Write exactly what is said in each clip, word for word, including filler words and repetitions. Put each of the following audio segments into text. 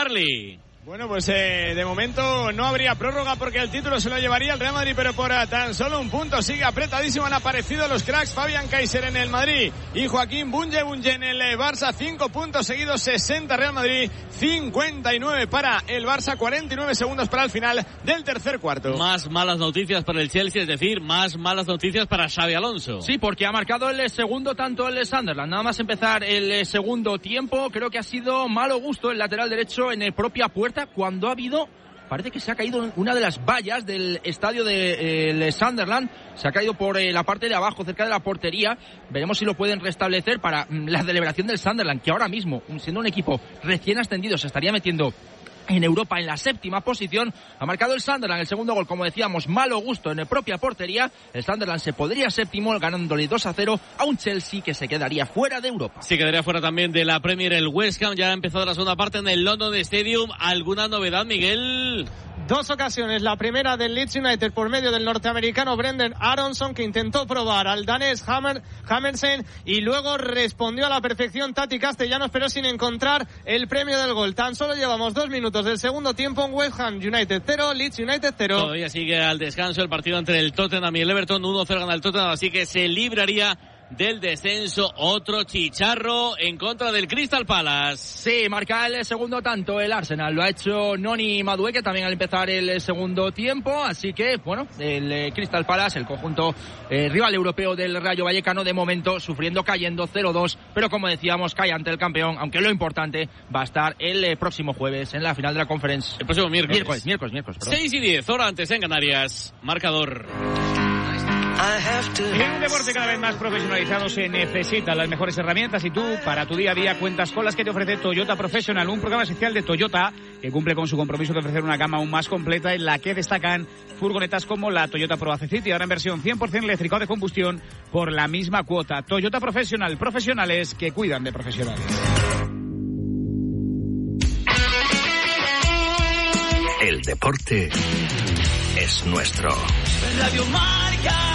Charlie. Bueno, pues eh, de momento no habría prórroga porque el título se lo llevaría el Real Madrid, pero por tan solo un punto sigue apretadísimo. Han aparecido los cracks Fabián Kaiser en el Madrid y Joaquín Bunge Bunge en el Barça. Cinco puntos seguidos, sesenta Real Madrid, cincuenta y nueve para el Barça, cuarenta y nueve segundos para el final del tercer cuarto. Más malas noticias para el Chelsea, es decir, más malas noticias para Xabi Alonso. Sí, porque ha marcado el segundo tanto el Sunderland. Nada más empezar el segundo tiempo, creo que ha sido malo gusto el lateral derecho en propia puerta cuando ha habido, parece que se ha caído una de las vallas del estadio de eh, Sunderland, se ha caído por eh, la parte de abajo, cerca de la portería. Veremos si lo pueden restablecer para mm, la celebración del Sunderland, que ahora mismo, siendo un equipo recién ascendido, se estaría metiendo en Europa en la séptima posición. Ha marcado el Sunderland el segundo gol, como decíamos, malo gusto en la propia portería. El Sunderland se podría séptimo ganándole dos a cero a un Chelsea que se quedaría fuera de Europa. Sí, quedaría fuera también de la Premier el West Ham. Ya ha empezado la segunda parte en el London Stadium. ¿Alguna novedad, Miguel? Dos ocasiones, la primera del Leeds United por medio del norteamericano Brendan Aronson, que intentó probar al danés Hammer, Hammersen y luego respondió a la perfección Tati Castellanos, pero sin encontrar el premio del gol. Tan solo llevamos dos minutos del segundo tiempo en West Ham United cero, Leeds United cero. Todavía sigue al descanso el partido entre el Tottenham y el Everton. uno cero gana el Tottenham, así que se libraría del descenso. Otro chicharro en contra del Crystal Palace. Sí, marca el segundo tanto el Arsenal. Lo ha hecho Noni Madueke también al empezar el segundo tiempo. Así que, bueno, el eh, Crystal Palace, el conjunto eh, rival europeo del Rayo Vallecano, de momento sufriendo, cayendo cero dos. Pero como decíamos, cae ante el campeón. Aunque lo importante va a estar el eh, próximo jueves en la final de la Conference. El próximo miércoles. Miércoles, miércoles, miércoles. seis y diez, hora antes en Canarias. Marcador. En un deporte cada vez más profesionalizado se necesitan las mejores herramientas y tú, para tu día a día, cuentas con las que te ofrece Toyota Professional, un programa especial de Toyota que cumple con su compromiso de ofrecer una gama aún más completa en la que destacan furgonetas como la Toyota Pro A C City, ahora en versión cien por ciento eléctrica o de combustión por la misma cuota. Toyota Professional, profesionales que cuidan de profesionales. El deporte es nuestro. Radio Marca.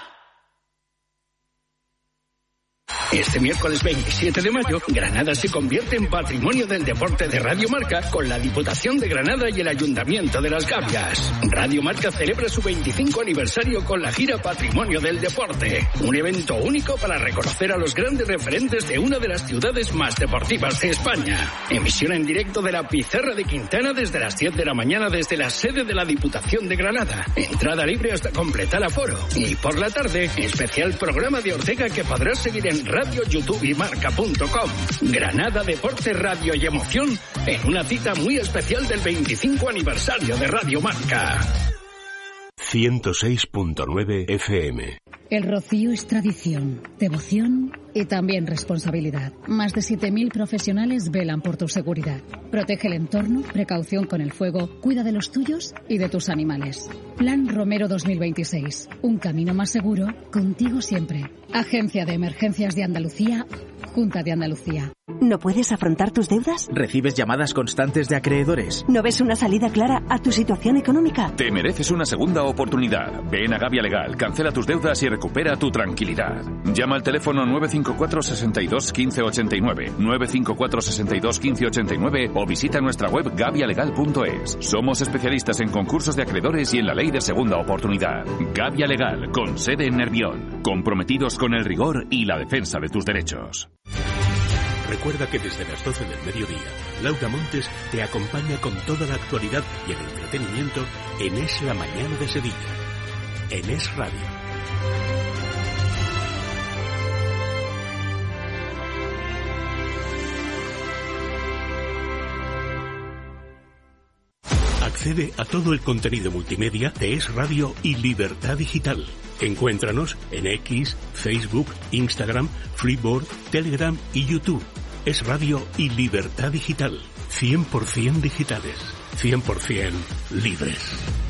Este miércoles veintisiete de mayo, Granada se convierte en patrimonio del deporte de Radio Marca con la Diputación de Granada y el Ayuntamiento de Las Gavias. Radio Marca celebra su veinticinco aniversario con la gira Patrimonio del Deporte, un evento único para reconocer a los grandes referentes de una de las ciudades más deportivas de España. Emisión en directo de la Pizarra de Quintana desde las diez de la mañana desde la sede de la Diputación de Granada. Entrada libre hasta completar aforo. Y por la tarde, especial programa de Ortega que podrás seguir en Radio, YouTube y Marca punto com. Granada, deporte, radio y emoción en una cita muy especial del veinticinco aniversario de Radio Marca. ciento seis punto nueve F M. El rocío es tradición, devoción y también responsabilidad. Más de siete mil profesionales velan por tu seguridad. Protege el entorno, precaución con el fuego, cuida de los tuyos y de tus animales. Plan Romero dos mil veintiséis. Un camino más seguro, contigo siempre. Agencia de Emergencias de Andalucía, Junta de Andalucía. ¿No puedes afrontar tus deudas? ¿Recibes llamadas constantes de acreedores? ¿No ves una salida clara a tu situación económica? Te mereces una segunda oportunidad. Ven a Gavia Legal, cancela tus deudas y recupera tu tranquilidad. Llama al teléfono nueve cinco cuatro, seis dos, uno cinco ocho nueve, nueve cinco cuatro, seis dos, uno cinco ocho nueve o visita nuestra web gavia legal punto es. Somos especialistas en concursos de acreedores y en la ley de segunda oportunidad. Gavia Legal, con sede en Nervión. Comprometidos con el rigor y la defensa de tus derechos. Recuerda que desde las doce del mediodía, Laura Montes te acompaña con toda la actualidad y el entretenimiento en Es la Mañana de Sevilla, en Es Radio. Accede a todo el contenido multimedia de Es Radio y Libertad Digital. Encuéntranos en X, Facebook, Instagram, Freeboard, Telegram y YouTube. Es Radio y Libertad Digital. cien por ciento digitales. cien por ciento libres.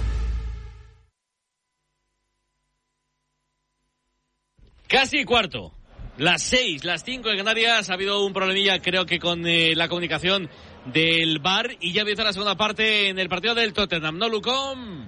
Casi cuarto. Las seis, las cinco en Canarias. Ha habido un problemilla, creo que con eh, la comunicación del V A R. Y ya empieza la segunda parte en el partido del Tottenham. ¿No, Lucón?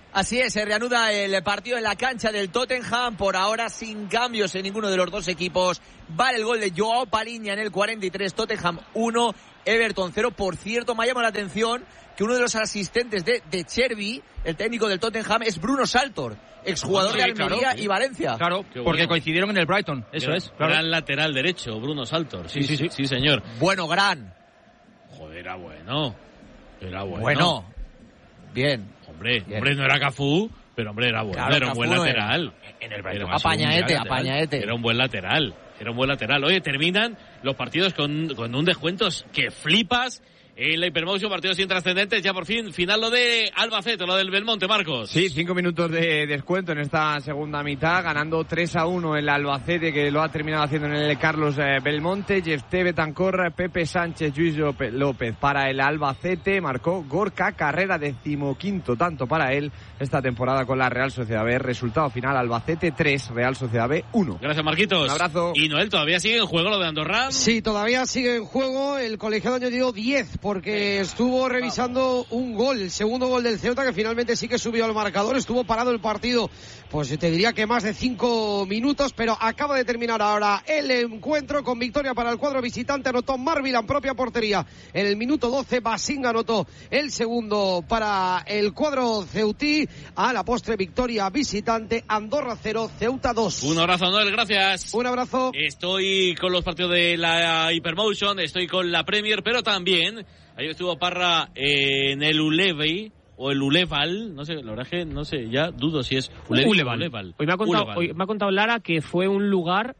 Así es, se reanuda el partido en la cancha del Tottenham, por ahora sin cambios en ninguno de los dos equipos. Vale el gol de Joao Paliña en el cuarenta y tres, Tottenham uno, Everton cero. Por cierto, me ha llamado la atención que uno de los asistentes de, de Chervi, el técnico del Tottenham, es Bruno Saltor, exjugador sí, de Almería claro, y Valencia. Claro, porque bueno. coincidieron en el Brighton, eso gran, es. Claro. Gran lateral derecho, Bruno Saltor, sí, sí, sí, sí, sí señor. Bueno, gran. Joder, era bueno, era bueno. Bueno, bien. Hombre, bien. hombre, no era Cafú, pero hombre, era bueno, claro, era un buen lateral. En el Brighton. Apañaete, apañaete. Era un buen lateral, era un buen lateral. Oye, terminan los partidos con, con un descuento que flipas. En la Hypermotion, partidos intrascendentes, ya por fin, final lo de Albacete, lo del Belmonte, Marcos. Sí, cinco minutos de descuento en esta segunda mitad, ganando tres a uno el Albacete, que lo ha terminado haciendo en el Carlos eh, Belmonte. Jefté Betancor, Pepe Sánchez, Luis López para el Albacete, marcó Gorka Carrera, decimoquinto tanto para él esta temporada con la Real Sociedad B. Resultado final, Albacete tres, Real Sociedad B uno. Gracias, Marquitos. Un abrazo. Y Noel, ¿todavía sigue en juego lo de Andorra? Sí, todavía sigue en juego, el colegiado añadió diez, porque estuvo revisando un gol, el segundo gol del Ceuta, que finalmente sí que subió al marcador. Estuvo parado el partido, pues te diría que más de cinco minutos, pero acaba de terminar ahora el encuentro con victoria para el cuadro visitante. Anotó Marvila en propia portería en el minuto doce, Basinga anotó el segundo para el cuadro ceutí. A la postre, victoria visitante, Andorra cero, Ceuta dos. Un abrazo, Noel, gracias. Un abrazo. Estoy con los partidos de la Hypermotion, estoy con la Premier, pero también ayer estuvo Parra en el Ulevey o el Uleval, no sé, la verdad es que no sé, ya dudo si es Ulevey, Uleval. Uleval. Hoy me ha contado, Uleval. hoy me ha contado Lara que fue un lugar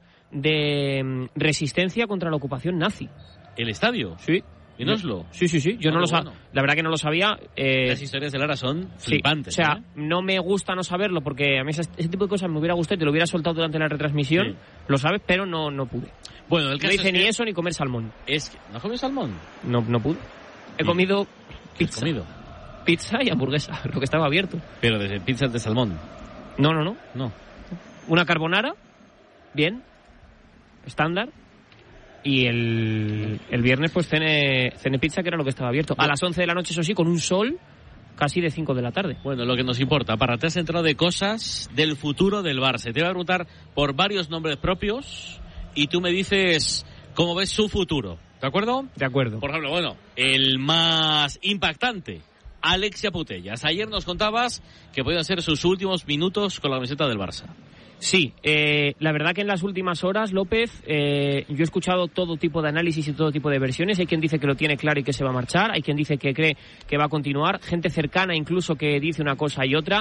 de resistencia contra la ocupación nazi. ¿El estadio? Sí. ¿En Oslo? Sí, sí, sí. Yo ah, no lo sabía. Bueno. La verdad que no lo sabía. Eh... Las historias de Lara son flipantes. Sí. O sea, ¿eh? no me gusta no saberlo porque a mí ese, ese tipo de cosas me hubiera gustado y te lo hubiera soltado durante la retransmisión. Sí. Lo sabes, pero no, no pude. Bueno, el caso no hice es ni que... eso ni comer salmón. Es que... ¿No has comido salmón? No, no pude. He comido pizza. ¿Comido? Pizza y hamburguesa, lo que estaba abierto. Pero desde pizzas de salmón. No, no, no. No. Una carbonara, bien, estándar. Y el, el viernes pues cené, cené pizza, que era lo que estaba abierto. A las once de la noche, eso sí, con un sol casi de cinco de la tarde. Bueno, lo que nos importa, para te has enterado de cosas del futuro del Barça. Te voy a preguntar por varios nombres propios y tú me dices cómo ves su futuro. ¿De acuerdo? De acuerdo. Por ejemplo, bueno, el más impactante, Alexia Putellas. Ayer nos contabas que podían ser sus últimos minutos con la camiseta del Barça. Sí, eh, la verdad que en las últimas horas, López, eh, yo he escuchado todo tipo de análisis y todo tipo de versiones. Hay quien dice que lo tiene claro y que se va a marchar, hay quien dice que cree que va a continuar, gente cercana incluso que dice una cosa y otra.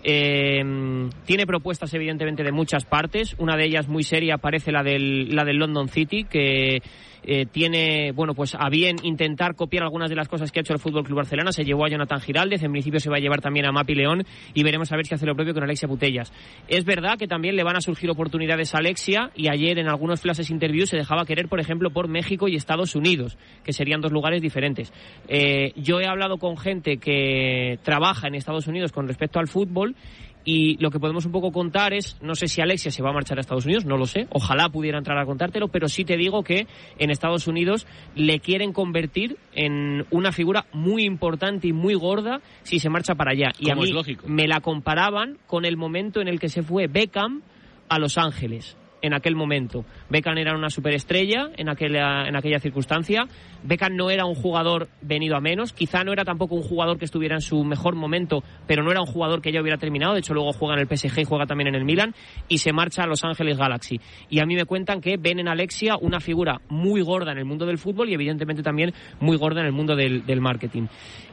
Eh, tiene propuestas evidentemente de muchas partes, una de ellas muy seria parece la del, la del London City, que eh, tiene, bueno, pues a bien intentar copiar algunas de las cosas que ha hecho el Fútbol Club Barcelona. Se llevó a Jonathan Giraldez, en principio se va a llevar también a Mapi León y veremos a ver si hace lo propio con Alexia Putellas. Es verdad que también le van a surgir oportunidades a Alexia y ayer en algunos flashes interviews se dejaba querer, por ejemplo, por México y Estados Unidos, que serían dos lugares diferentes. Eh, yo he hablado con gente que trabaja en Estados Unidos con respecto al fútbol y lo que podemos un poco contar es, no sé si Alexia se va a marchar a Estados Unidos, no lo sé, ojalá pudiera entrar a contártelo, pero sí te digo que en Estados Unidos le quieren convertir en una figura muy importante y muy gorda si se marcha para allá. Y a mí me la comparaban con el momento en el que se fue Beckham a Los Ángeles. En aquel momento Beckham era una superestrella en aquella, en aquella circunstancia. Beckham no era un jugador venido a menos, quizá no era tampoco un jugador que estuviera en su mejor momento, pero no era un jugador que ya hubiera terminado. De hecho luego juega en el P S G y juega también en el Milan y se marcha a Los Ángeles Galaxy. Y a mí me cuentan que ven en Alexia una figura muy gorda en el mundo del fútbol y evidentemente también muy gorda en el mundo del, del marketing.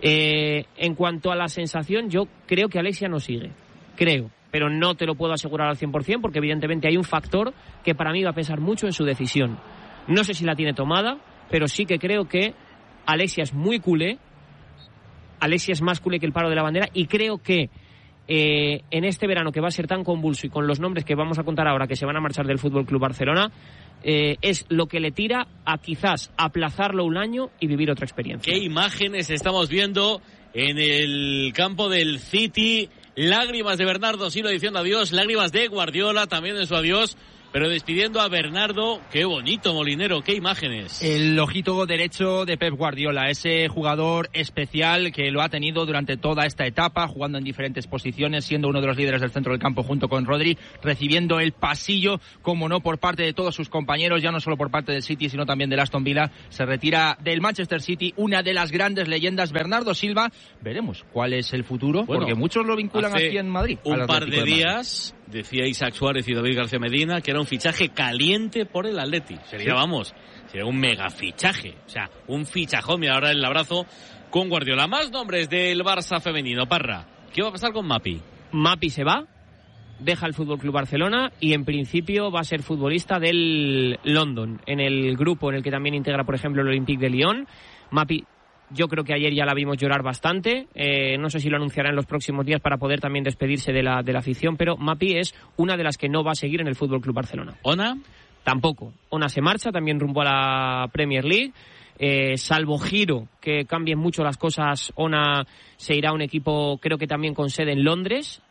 Eh, en cuanto a la sensación, yo creo que Alexia no sigue, creo, pero no te lo puedo asegurar al cien por ciento porque evidentemente hay un factor que para mí va a pesar mucho en su decisión. No sé si la tiene tomada, pero sí que creo que Alexia es muy culé, Alexia es más culé que el paro de la bandera y creo que eh, en este verano que va a ser tan convulso y con los nombres que vamos a contar ahora que se van a marchar del Fútbol Club Barcelona, eh, es lo que le tira a quizás aplazarlo un año y vivir otra experiencia. ¿Qué imágenes estamos viendo en el campo del City? Lágrimas de Bernardo Silva diciendo adiós, lágrimas de Guardiola también en su adiós, Pero despidiendo a Bernardo, qué bonito, Molinero, qué imágenes. El ojito derecho de Pep Guardiola, ese jugador especial que lo ha tenido durante toda esta etapa, jugando en diferentes posiciones, siendo uno de los líderes del centro del campo junto con Rodri, recibiendo el pasillo, como no, por parte de todos sus compañeros, ya no solo por parte del City, sino también del Aston Villa. Se retira del Manchester City una de las grandes leyendas, Bernardo Silva. Veremos cuál es el futuro, bueno, porque muchos lo vinculan aquí en Madrid. Un par de días... Decía Isaac Suárez y David García Medina que era un fichaje caliente por el Atleti. Sería, sí. vamos, sería un mega fichaje. O sea, un fichajón. Mira, ahora el abrazo con Guardiola. Más nombres del Barça femenino. Parra, ¿qué va a pasar con Mapi? Mapi se va, deja el Fútbol Club Barcelona y en principio va a ser futbolista del London, en el grupo en el que también integra, por ejemplo, el Olympique de Lyon. Mapi, yo creo que ayer ya la vimos llorar bastante. Eh, no sé si lo anunciará en los próximos días para poder también despedirse de la, de la afición, pero Mapi es una de las que no va a seguir en el Fútbol Club Barcelona. ¿Ona? Tampoco. Ona se marcha también rumbo a la Premier League. Eh, salvo giro que cambien mucho las cosas, Ona se irá a un equipo, creo que también con sede en Londres,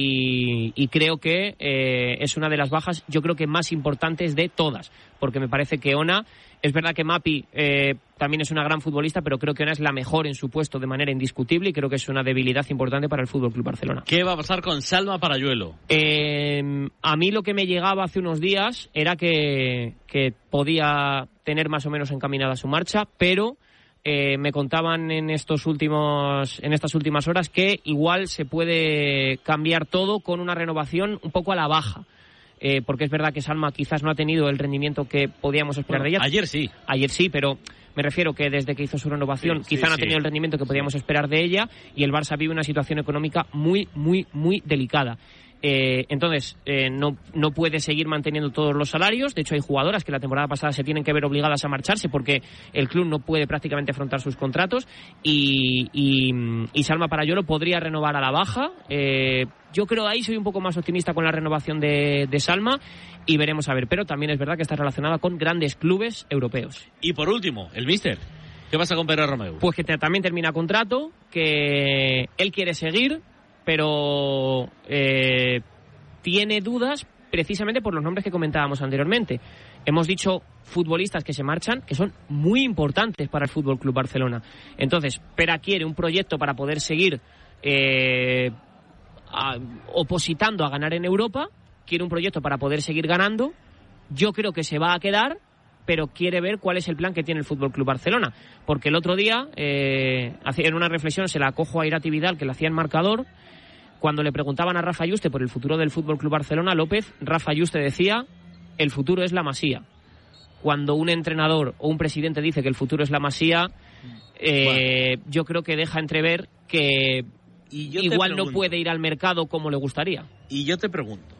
y, y creo que eh, es una de las bajas, yo creo que más importantes de todas, porque me parece que Ona, es verdad que Mapi eh, también es una gran futbolista, pero creo que Ona es la mejor en su puesto de manera indiscutible y creo que es una debilidad importante para el F C Barcelona. ¿Qué va a pasar con Salma Parayuelo? Eh, a mí lo que me llegaba hace unos días era que, que podía tener más o menos encaminada su marcha, pero eh, me contaban en estos últimos en estas últimas horas que igual se puede cambiar todo con una renovación un poco a la baja. Eh, porque es verdad que Salma quizás no ha tenido el rendimiento que podíamos esperar bueno, de ella. Ayer sí. Ayer sí, pero me refiero que desde que hizo su renovación sí, quizá sí, no ha tenido sí. el rendimiento que podíamos esperar de ella y el Barça vive una situación económica muy, muy, muy delicada. Eh, entonces, eh, no, no puede seguir manteniendo todos los salarios. De hecho, hay jugadoras que la temporada pasada se tienen que ver obligadas a marcharse porque el club no puede prácticamente afrontar sus contratos y, y, y Salma Parayuelo podría renovar a la baja. Eh, yo creo ahí soy un poco más optimista con la renovación de, de Salma y veremos a ver. Pero también es verdad que está relacionada con grandes clubes europeos. Y por último, el míster. ¿Qué pasa con Pere Romeu? Pues que también termina contrato, que él quiere seguir, pero eh, tiene dudas precisamente por los nombres que comentábamos anteriormente. Hemos dicho futbolistas que se marchan, que son muy importantes para el F C Barcelona. Entonces, Pera quiere un proyecto para poder seguir eh, a, opositando a ganar en Europa, quiere un proyecto para poder seguir ganando. Yo creo que se va a quedar, pero quiere ver cuál es el plan que tiene el F C Barcelona. Porque el otro día, eh, en una reflexión, se la cojo a Irati Vidal, que la hacía en marcador. Cuando le preguntaban a Rafa Yuste por el futuro del F C Barcelona, López, Rafa Yuste decía, el futuro es la Masía. Cuando un entrenador o un presidente dice que el futuro es la Masía, eh, bueno. yo creo que deja entrever que igual no puede ir al mercado como le gustaría. Y yo te pregunto,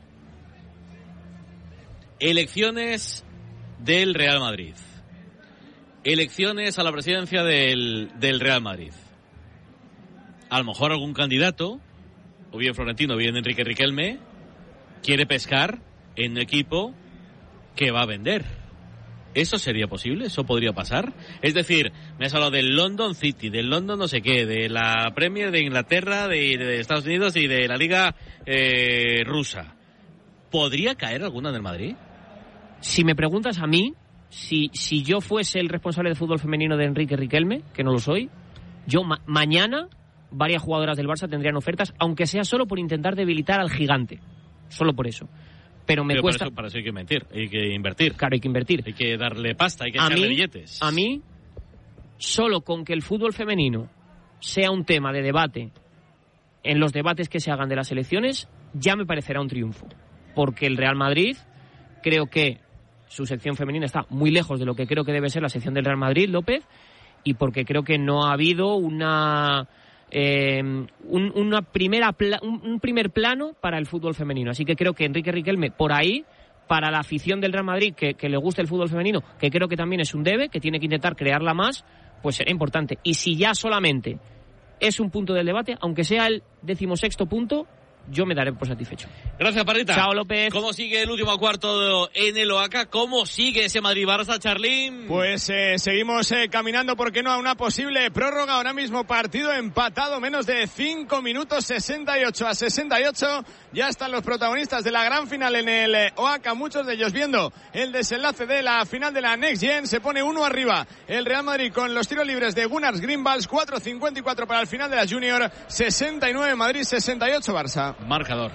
elecciones del Real Madrid, elecciones a la presidencia del, del Real Madrid, a lo mejor algún candidato, o bien Florentino o bien Enrique Riquelme, quiere pescar en un equipo que va a vender. ¿Eso sería posible? ¿Eso podría pasar? Es decir, me has hablado del London City, del London no sé qué, de la Premier de Inglaterra, de, de Estados Unidos y de la Liga eh, rusa. ¿Podría caer alguna del Madrid? Si me preguntas a mí, si, si yo fuese el responsable de fútbol femenino de Enrique Riquelme, que no lo soy, yo ma- mañana varias jugadoras del Barça tendrían ofertas, aunque sea solo por intentar debilitar al gigante. Solo por eso. Pero me Pero cuesta... Para eso, para eso hay que invertir, hay que invertir. Claro, hay que invertir. Hay que darle pasta, hay que a echarle mí, billetes. A mí, solo con que el fútbol femenino sea un tema de debate en los debates que se hagan de las elecciones, ya me parecerá un triunfo. Porque el Real Madrid, creo que su sección femenina está muy lejos de lo que creo que debe ser la sección del Real Madrid, López, y porque creo que no ha habido una... Eh, un, una primera pla- un, un primer plano para el fútbol femenino. Así que creo que Enrique Riquelme, por ahí, para la afición del Real Madrid, que, que le guste el fútbol femenino, que creo que también es un debe, que tiene que intentar crearla más, pues será importante. Y si ya solamente es un punto del debate, aunque sea el decimosexto punto, yo me daré por satisfecho. Gracias, Parrita. Chao, López. ¿Cómo sigue el último cuarto en el Oaca? ¿Cómo sigue ese Madrid-Barça, Charlín? Pues eh, seguimos eh, caminando, ¿por qué no?, a una posible prórroga. Ahora mismo partido empatado, menos de cinco minutos, sesenta y ocho a sesenta y ocho. Ya están los protagonistas de la gran final en el eh, Oaca, muchos de ellos viendo el desenlace de la final de la Next Gen. Se pone uno arriba el Real Madrid con los tiros libres de Gunnars Greenwald, cuatro cincuenta y cuatro para el final de la Junior, sesenta y nueve Madrid, sesenta y ocho Barça. Marcador.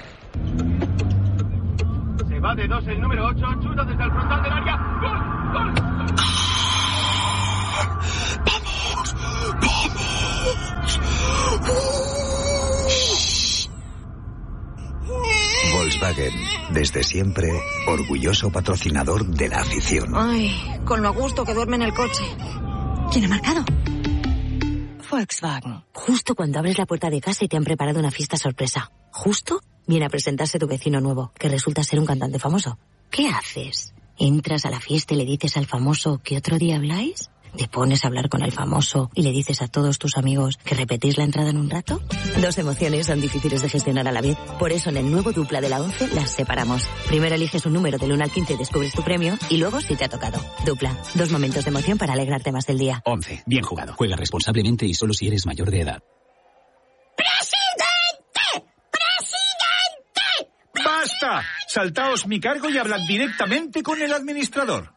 Se va de dos el número ocho, chuta desde el frontal del área. ¡Gol! ¡Gol! ¡Vamos! ¡Vamos! Volkswagen, desde siempre, orgulloso patrocinador de la afición. Ay, con lo a gusto que duerme en el coche. ¿Quién ha marcado? Volkswagen. Justo cuando abres la puerta de casa y te han preparado una fiesta sorpresa. Justo viene a presentarse tu vecino nuevo, que resulta ser un cantante famoso. ¿Qué haces? ¿Entras a la fiesta y le dices al famoso que otro día habláis? ¿Te pones a hablar con el famoso y le dices a todos tus amigos que repetís la entrada en un rato? Dos emociones son difíciles de gestionar a la vez. Por eso en el nuevo Dupla de la once las separamos. Primero eliges un número del uno al quince y descubres tu premio, y luego si te ha tocado. Dupla. Dos momentos de emoción para alegrarte más del día. once. Bien jugado. Juega responsablemente y solo si eres mayor de edad. ¡Presidente! ¡Presidente! ¡Basta! Saltaos mi cargo y hablad directamente con el administrador.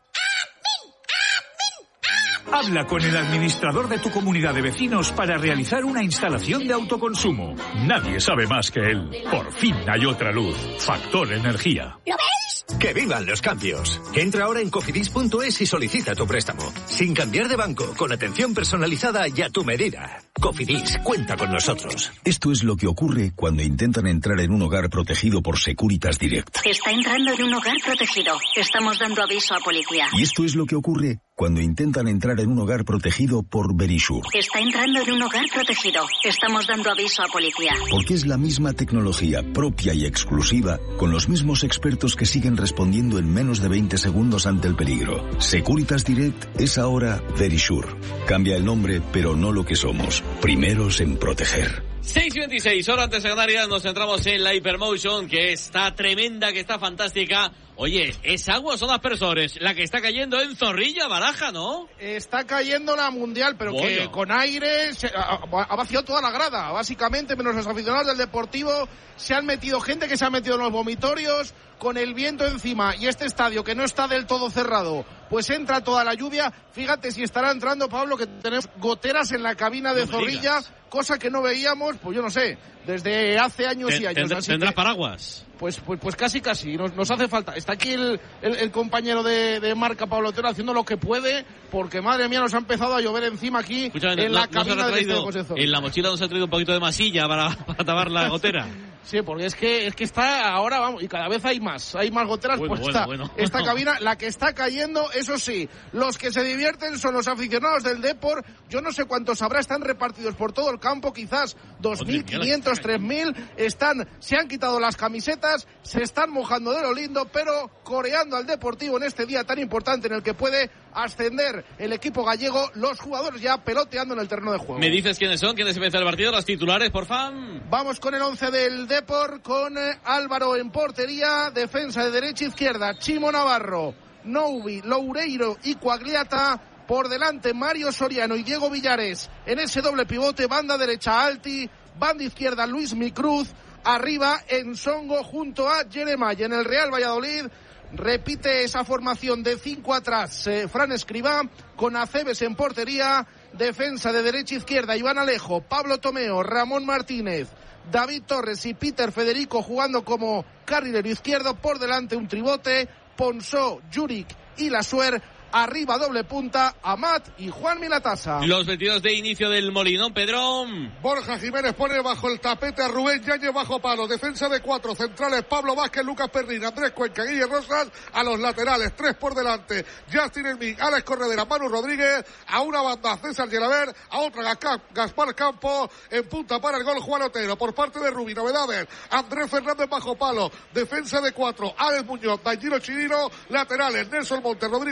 Habla con el administrador de tu comunidad de vecinos para realizar una instalación de autoconsumo. Nadie sabe más que él. Por fin hay otra luz. Factor Energía. ¿Lo veis? ¡Que vivan los cambios! Entra ahora en cofidis punto es y solicita tu préstamo. Sin cambiar de banco, con atención personalizada y a tu medida. Cofidis, cuenta con nosotros. Esto es lo que ocurre cuando intentan entrar en un hogar protegido por Securitas Direct. Está entrando en un hogar protegido. Estamos dando aviso a policía. Y esto es lo que ocurre cuando intentan entrar en un hogar protegido por Verisure. Está entrando en un hogar protegido. Estamos dando aviso a policía. Porque es la misma tecnología propia y exclusiva, con los mismos expertos que siguen respondiendo en menos de veinte segundos ante el peligro. Securitas Direct es ahora Verisure. Cambia el nombre, pero no lo que somos. Primeros en proteger. seis y veintiséis, horas antes de Canarias, nos centramos en la Hypermotion, que está tremenda, que está fantástica. Oye, ¿es agua o son aspersores la que está cayendo en Zorrilla, Baraja, no? Está cayendo la Mundial, pero bueno, que con aire se, ha, ha vaciado toda la grada, básicamente, menos los aficionados del Deportivo. Se han metido gente que se ha metido en los vomitorios, con el viento encima, y este estadio que no está del todo cerrado, pues entra toda la lluvia. Fíjate si estará entrando, Pablo, que tenemos goteras en la cabina de no Zorrilla, cosa que no veíamos, pues yo no sé, desde hace años Ten, y años. Tendrás, ¿tendrás paraguas? Pues, pues, pues casi, casi, nos, nos hace falta. Está aquí el, el, el compañero de, de marca, Pablo Otero, haciendo lo que puede, porque madre mía, nos ha empezado a llover encima aquí. Escúchame, en no, la no cabina se de traído, este en la mochila nos ha traído un poquito de masilla para, para tapar la gotera. Sí, porque es que es que está ahora, vamos, y cada vez hay más, hay más goteras, bueno, pues bueno, está, bueno. esta cabina, la que está cayendo, eso sí, los que se divierten son los aficionados del Depor. Yo no sé cuántos habrá, están repartidos por todo el campo, quizás dos mil quinientos, tres mil, están, se han quitado las camisetas, se están mojando de lo lindo, pero coreando al Deportivo en este día tan importante en el que puede ascender el equipo gallego, los jugadores ya peloteando en el terreno de juego. ¿Me dices quiénes son? ¿Quiénes empieza el partido? Las titulares, por fan. Vamos con el once del Depor, con eh, Álvaro en portería, defensa de derecha e izquierda, Chimo Navarro, Noubi, Loureiro y Quagliata. Por delante Mario Soriano y Diego Villares. En ese doble pivote, banda derecha Alti, banda izquierda Luis Micruz, arriba Ensongo junto a Jeremaya. En el Real Valladolid repite esa formación de cinco atrás, eh, Fran Escribá, con Aceves en portería, defensa de derecha e izquierda Iván Alejo, Pablo Tomeo, Ramón Martínez, David Torres y Peter Federico jugando como carrilero izquierdo. Por delante un tribote, Ponsó, Juric y Lasuer. Arriba doble punta, Amat y Juan Milatasa. Los vestidos de inicio del Molinón, Pedrón. Borja Jiménez pone bajo el tapete a Rubén Yáñez bajo palo. Defensa de cuatro, centrales Pablo Vázquez, Lucas Perrín, Andrés Cuenca, Guille Rosas. A los laterales, tres por delante, Justin Elming, Alex Corredera, Manu Rodríguez. A una banda César Gelabert, a otra Gaspar Campo. En punta para el gol Juan Otero. Por parte de Rubí, novedades, Andrés Fernández bajo palo. Defensa de cuatro, Alex Muñoz, Danilo Chirino. Laterales, Nelson Monte, Rodrigo Eli central.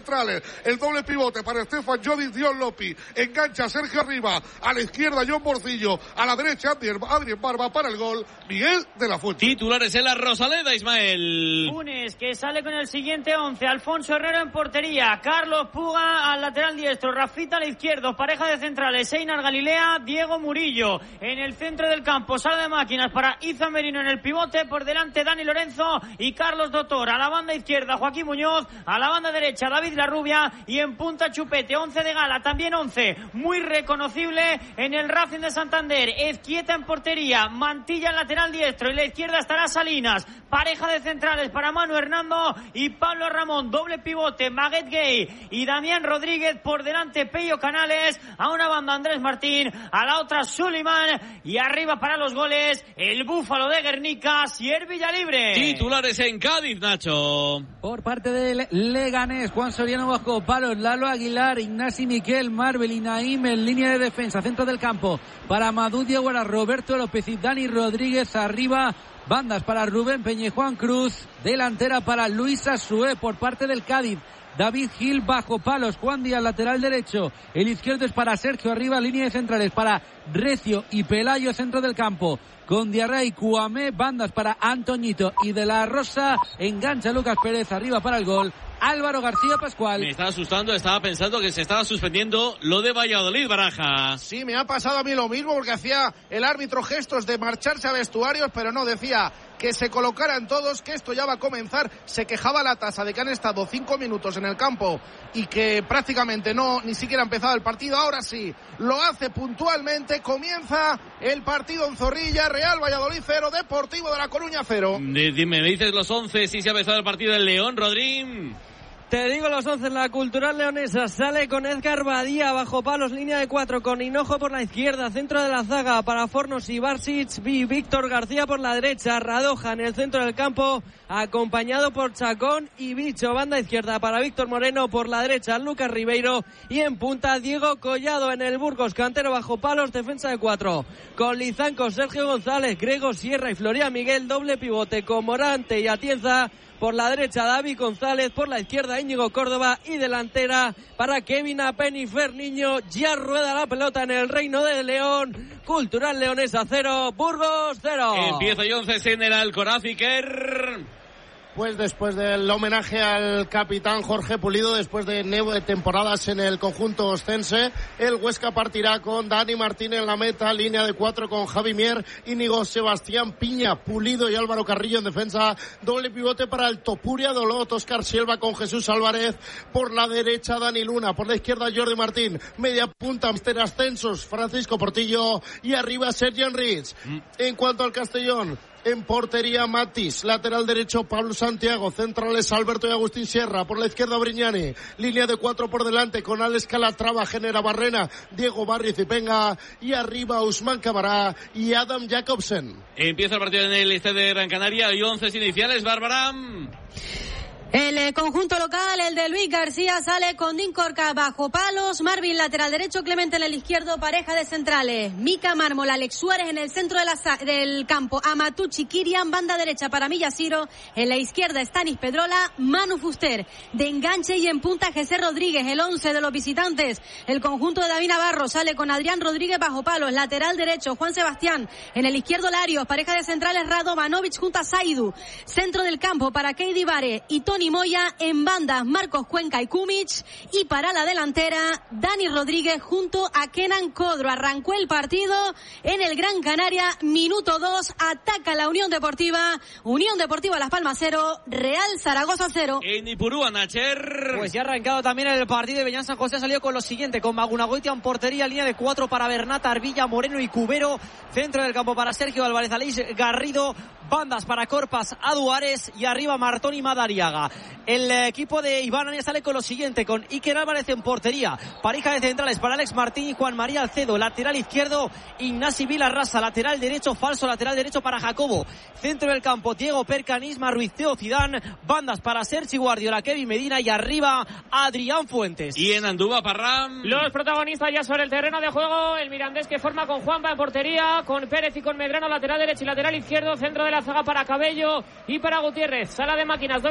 centrales. El doble pivote para Estefan Jodis, Dion Lopi. Engancha Sergio Arriba. A la izquierda John Morcillo. A la derecha Adrien Barba para el gol. Miguel de la Fuente. Titulares en la Rosaleda, Ismael. Funes, que sale con el siguiente once. Alfonso Herrero en portería. Carlos Puga al lateral diestro. Rafita al izquierdo. Pareja de centrales. Einar Galilea. Diego Murillo. En el centro del campo. Sala de máquinas para Izan Merino en el pivote. Por delante Dani Lorenzo y Carlos Doctor. A la banda izquierda Joaquín Muñoz. A la banda derecha David Larrubia. Y en punta Chupete. once de gala. También once. Muy reconocible en el Racing de Santander. Ezquieta en portería. Mantilla en lateral diestro. Y la izquierda estará Salinas. Pareja de centrales para Manu Hernando y Pablo Ramón. Doble pivote. Maguet Gay y Damián Rodríguez. Por delante Pello Canales. A una banda Andrés Martín. A la otra Suleiman. Y arriba para los goles el Búfalo de Guernica. Sier Villalibre. Titulares en Cádiz, Nacho. Por parte del Leganés, Juan Soriano bajo palos, Lalo Aguilar, Ignasi Miquel, Marvel y Naim en línea de defensa, centro del campo para Madú Diaguara, Roberto López y Dani Rodríguez arriba. Bandas para Rubén Peñejuan Cruz, delantera para Luis Assué por parte del Cádiz. David Gil bajo palos, Juan Díaz lateral derecho, el izquierdo es para Sergio arriba, línea de centrales para Recio y Pelayo centro del campo. Con Diarra y Cuamé, bandas para Antoñito y De la Rosa, engancha Lucas Pérez arriba para el gol. Álvaro García Pascual. Me estaba asustando, estaba pensando que se estaba suspendiendo lo de Valladolid, Baraja. Sí, me ha pasado a mí lo mismo porque hacía el árbitro gestos de marcharse a vestuarios, pero no, decía que se colocaran todos, que esto ya va a comenzar. Se quejaba la tasa de que han estado cinco minutos en el campo y que prácticamente no, ni siquiera ha empezado el partido. Ahora sí, lo hace puntualmente. Comienza el partido en Zorrilla. Real Valladolid cero, Deportivo de La Coruña cero. Dime, me dices los once, si se ha empezado el partido del León, Rodrín. Te digo los once, la Cultural Leonesa sale con Edgar Badía bajo palos, línea de cuatro, con Hinojo por la izquierda, centro de la zaga para Fornos y Barsic, y Víctor García por la derecha, Radoja en el centro del campo, acompañado por Chacón y Bicho, banda izquierda para Víctor Moreno, por la derecha Lucas Ribeiro y en punta Diego Collado en el Burgos, cantero bajo palos, defensa de cuatro, con Lizanco, Sergio González, Grego Sierra y Florian Miguel, doble pivote con Morante y Atienza. Por la derecha David González, por la izquierda Íñigo Córdoba y delantera para Kevin Apenifer Niño. Ya rueda la pelota en el Reino de León. Cultural Leonesa cero, Burgos cero. Empieza y once en el Alcoraz, Iker. Pues después del homenaje al capitán Jorge Pulido, después de nueve temporadas en el conjunto oscense, el Huesca partirá con Dani Martín en la meta, línea de cuatro con Javi Mier, Íñigo Sebastián Piña, Pulido y Álvaro Carrillo en defensa, doble pivote para el Topuria Dolot, Óscar Silva con Jesús Álvarez, por la derecha Dani Luna, por la izquierda Jordi Martín, media punta Mister Ascensos, Francisco Portillo y arriba Sergi Enrich. Mm. En cuanto al Castellón, en portería Matis, lateral derecho Pablo Santiago, centrales Alberto y Agustín Sierra, por la izquierda Brignani, línea de cuatro por delante con Alex Calatrava, Genera Barrena, Diego Barriz y Penga y arriba Usman Camará y Adam Jacobsen. Empieza el partido en el estadio de Gran Canaria y once iniciales, Bárbara. El eh, conjunto local, el de Luis García, sale con Dincorca bajo palos, Marvin lateral derecho, Clemente en el izquierdo, pareja de centrales, Mica Mármol, Alex Suárez en el centro de la, del campo, Amatucci, Kirian, banda derecha para Millasiro, en la izquierda Stanis Pedrola, Manu Fuster, de enganche y en punta José Rodríguez, el once de los visitantes, el conjunto de David Navarro sale con Adrián Rodríguez bajo palos, lateral derecho Juan Sebastián, en el izquierdo Larios, pareja de centrales Radovanovic junto a Saidu, centro del campo para Keidi Vare y Tony Moya, en bandas Marcos Cuenca y Kumic, y para la delantera Dani Rodríguez junto a Kenan Codro. Arrancó el partido en el Gran Canaria, minuto dos, ataca la Unión Deportiva, Unión Deportiva Las Palmas cero, Real Zaragoza cero. En Ipurúa, Nacher. Pues ya ha arrancado también el partido de Beñán San José, ha salido con lo siguiente, con Magunagoitia en portería, línea de cuatro para Bernat, Arvilla, Moreno y Cubero, centro del campo para Sergio Álvarez, Aleix Garrido, bandas para Corpas, Aduares y arriba Martón y Madariaga. El equipo de Iván Ania sale con lo siguiente, con Iker Álvarez en portería, pareja de centrales para Alex Martín y Juan María Alcedo, lateral izquierdo Ignasi Vilarrasa, lateral derecho, falso lateral derecho para Jacobo, centro del campo Diego Percanisma, Ruiz Teo Zidane, bandas para Sergi Guardiola, Kevin Medina y arriba Adrián Fuentes. Y en Andúba, Parram. Los protagonistas ya sobre el terreno de juego, el Mirandés que forma con Juanpa en portería, con Pérez y con Medrano lateral derecho y lateral izquierdo, centro de la zaga para Cabello y para Gutiérrez, sala de máquinas, doble pivote,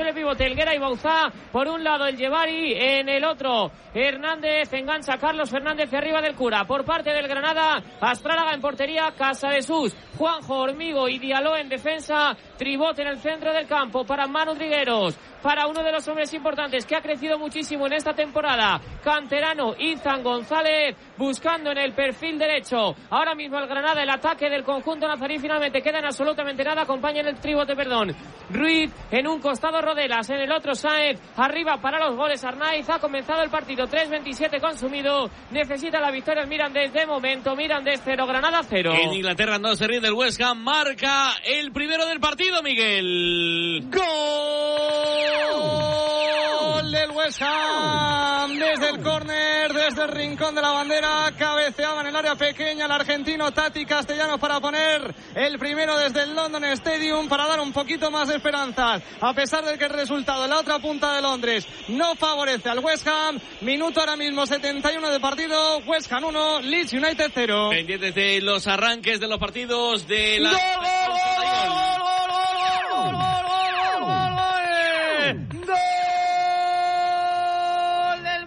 Helguera y Bauzá. Por un lado el Llevari, en el otro Hernández, engancha Carlos Fernández arriba del Cura. Por parte del Granada, Astrálaga en portería, Casadesús, Juanjo, Hormigo y Diallo en defensa, Tribot en el centro del campo para Manu Trigueros, para uno de los hombres importantes que ha crecido muchísimo en esta temporada, canterano Izan González, buscando en el perfil derecho ahora mismo el Granada, el ataque del conjunto nazarí. Finalmente queda en absolutamente nada, acompaña en el tribote, perdón, Ruiz, en un costado Rodelas, en el otro Sáenz, arriba para los goles Arnaiz. Ha comenzado el partido, tres veintisiete consumido, necesita la victoria el Mirandés. De momento Mirandés cero, Granada cero. En Inglaterra no se rinde el West Ham, marca el primero del partido, Miguel. ¡Gol del West Ham! Desde el córner, desde el rincón de la bandera, cabeceaba en el área pequeña el argentino Tati Castellanos para poner el primero desde el London Stadium, para dar un poquito más de esperanzas, a pesar de que el resultado en la otra punta de Londres no favorece al West Ham. Minuto ahora mismo setenta y uno de partido, West Ham uno, Leeds United cero. Pendientes de los arranques de los partidos de la... ¡Gol, gol, gol, gol, gol, gol, gol del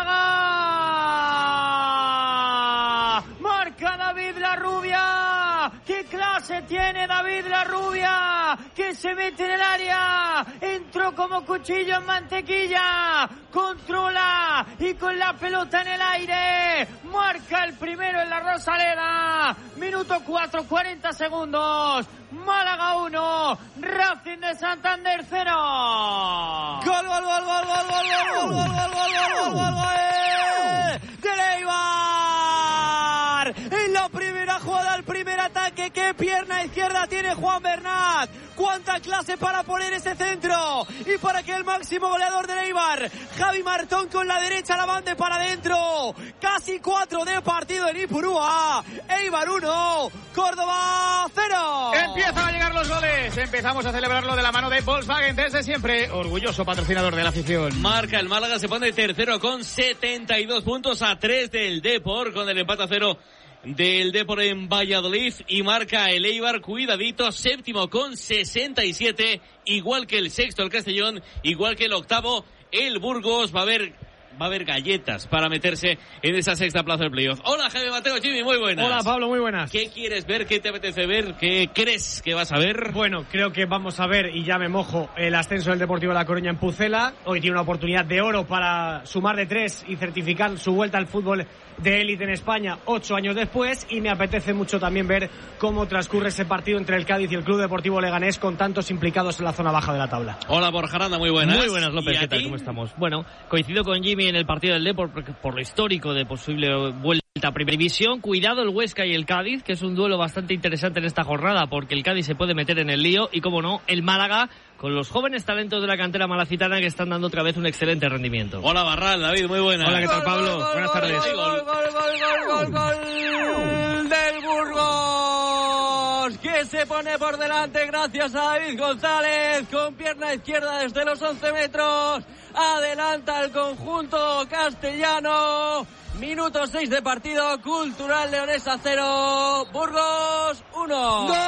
Málaga! Marca David La Rubia. ¡Qué clase tiene David La Rubia! Que se mete en el área, entró como cuchillo en mantequilla, controla y con la pelota en el aire marca el primero en la Rosaleda. Minuto cuatro, cuarenta segundos. Málaga uno, Racing de Santander cero. Gol, gol, gol, gol, gol, gol, gol, gol, gol, gol, gol, gol, gol, gol de Eibar. En la primera jugada, el primer ataque, qué pierna izquierda tiene Juan Bernat. Cuánta clase para poner ese centro y para que el máximo goleador de Eibar, Javi Martón, con la derecha la mande para adentro. Casi cuatro de partido en Ipurúa. Eibar uno, Córdoba cero. Empiezan a llegar los goles. Empezamos a celebrarlo de la mano de Volkswagen desde siempre. Orgulloso patrocinador de la afición. Marca el Málaga, se pone tercero con setenta y dos puntos, a tres del Depor, con el empate a cero del Depor en Valladolid, y marca el Eibar, cuidadito, séptimo con sesenta y siete, igual que el sexto el Castellón, igual que el octavo el Burgos. Va a haber va a haber galletas para meterse en esa sexta plaza del playoff. Hola, Jaime Mateo, Jimmy, muy buenas. Hola, Pablo, muy buenas. ¿Qué quieres ver? ¿Qué te apetece ver? ¿Qué crees que vas a ver? Bueno, creo que vamos a ver, y ya me mojo, el ascenso del Deportivo de La Coruña en Pucela. Hoy tiene una oportunidad de oro para sumar de tres y certificar su vuelta al fútbol de élite en España ocho años después, y me apetece mucho también ver cómo transcurre ese partido entre el Cádiz y el Club Deportivo Leganés, con tantos implicados en la zona baja de la tabla. Hola, Borja Aranda, muy buenas. Muy buenas, López, ¿qué tal? ¿Cómo estamos? Bueno, coincido con Jimmy en el partido del Depor por, por lo histórico de posible vuelta a Primera División. Cuidado el Huesca y el Cádiz, que es un duelo bastante interesante en esta jornada, porque el Cádiz se puede meter en el lío, y como no, el Málaga, con los jóvenes talentos de la cantera malacitana, que están dando otra vez un excelente rendimiento. Hola, Barral, David, muy buenas. Hola, ¿qué tal, Pablo? Gol, gol, buenas gol, tardes. Gol, gol, gol, gol, gol, gol, gol del Burgos, que se pone por delante gracias a David González, con pierna izquierda desde los once metros. Adelanta el conjunto castellano. Minuto seis de partido. Cultural Leonesa cero, Burgos uno.